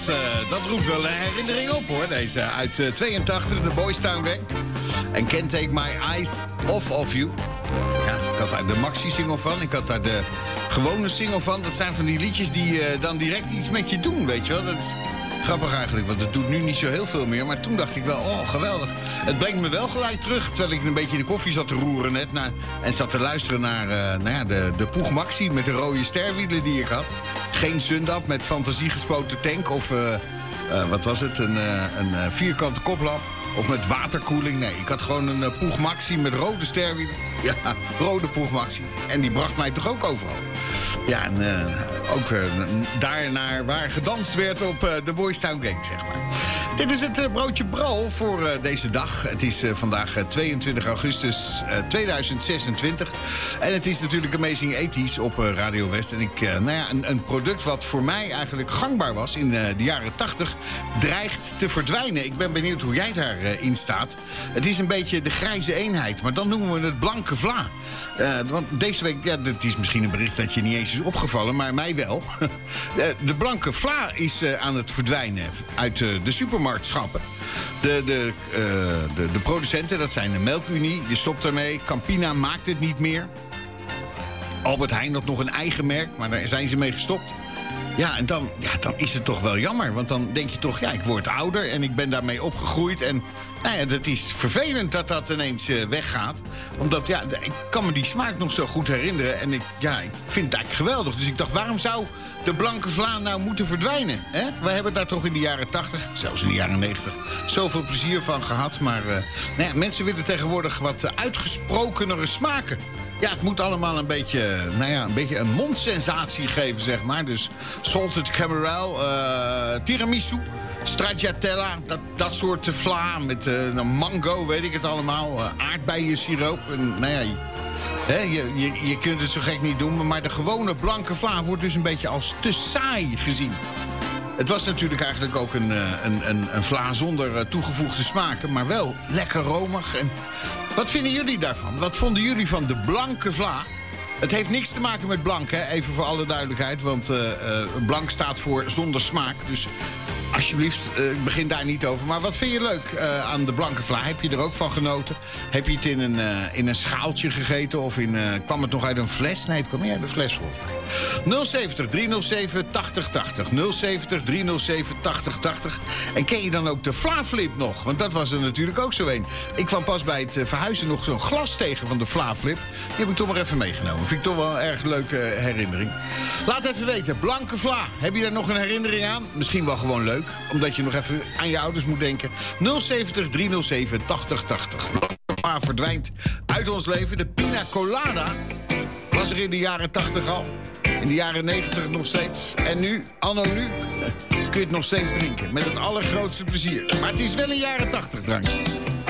Dat roept wel een herinnering op, hoor. Deze uit 82, de Boys Town Gang. En Can't Take My Eyes Off You. Ja, ik had daar de maxi-single van. Ik had daar de gewone single van. Dat zijn van die liedjes die dan direct iets met je doen, weet je wel. Dat is grappig eigenlijk, want het doet nu niet zo heel veel meer. Maar toen dacht ik wel, oh, geweldig. Het brengt me wel gelijk terug, terwijl ik een beetje in de koffie zat te roeren net. En zat te luisteren naar de Poeg Maxi met de rode sterwielen die ik had. Geen Sundap met fantasiegespoten tank of, wat was het, een vierkante koplamp. Of met waterkoeling. Nee, ik had gewoon een Poeg Maxi met rode sterwielen. Ja, rode Poeg Maxi. En die bracht mij toch ook overal. Ja, en ook daarnaar waar gedanst werd op de Boys Town Gang, zeg maar. Dit is het broodje bral voor deze dag. Het is vandaag 22 augustus 2026. En het is natuurlijk Amazing 80's op Radio West. En een product wat voor mij eigenlijk gangbaar was in de jaren 80... dreigt te verdwijnen. Ik ben benieuwd hoe jij daarin staat. Het is een beetje de grijze eenheid, maar dan noemen we het blanke vla. Want deze week, ja, het is misschien een bericht dat je niet eens is opgevallen, maar mij wel. De blanke vla is aan het verdwijnen uit de supermarktschappen. De producenten, dat zijn de Melkunie, die stopt ermee. Campina maakt het niet meer. Albert Heijn had nog een eigen merk, maar daar zijn ze mee gestopt. Ja, en dan is het toch wel jammer. Want dan denk je toch, ja, ik word ouder en ik ben daarmee opgegroeid. En nou ja, het is vervelend dat dat ineens weggaat. Omdat, ja, ik kan me die smaak nog zo goed herinneren. En ik vind het eigenlijk geweldig. Dus ik dacht, waarom zou de blanke vla nou moeten verdwijnen? Hè? We hebben daar toch in de jaren 80, zelfs in de jaren 90... zoveel plezier van gehad. Maar mensen willen tegenwoordig wat uitgesprokenere smaken. Ja, het moet allemaal een beetje een mondsensatie geven, zeg maar. Dus salted caramel, tiramisu, stracciatella, dat soort vla met mango, weet ik het allemaal. Aardbeiensiroop. Je kunt het zo gek niet doen, maar de gewone blanke vla wordt dus een beetje als te saai gezien. Het was natuurlijk eigenlijk ook een vla zonder toegevoegde smaken, maar wel lekker romig. En wat vinden jullie daarvan? Wat vonden jullie van de blanke vla? Het heeft niks te maken met blank, hè? Even voor alle duidelijkheid. Want blank staat voor zonder smaak. Dus alsjeblieft, begin daar niet over. Maar wat vind je leuk aan de blanke vla? Heb je er ook van genoten? Heb je het in een schaaltje gegeten? Of kwam het nog uit een fles? Nee, het kwam niet uit een fles, volgens mij. 070 307 8080. 070 307 8080. En ken je dan ook de Vlaaflip nog? Want dat was er natuurlijk ook zo een. Ik kwam pas bij het verhuizen nog zo'n glas tegen van de Vlaaflip. Die heb ik toch maar even meegenomen. Vind ik toch wel een erg leuke herinnering. Laat even weten, blanke vla. Heb je daar nog een herinnering aan? Misschien wel gewoon leuk, omdat je nog even aan je ouders moet denken. 070 307 8080. Blanke vla verdwijnt uit ons leven. De pina colada was er in de jaren 80 al. In de jaren 90 nog steeds. En nu, anno nu, kun je het nog steeds drinken. Met het allergrootste plezier. Maar het is wel een jaren 80 drankje.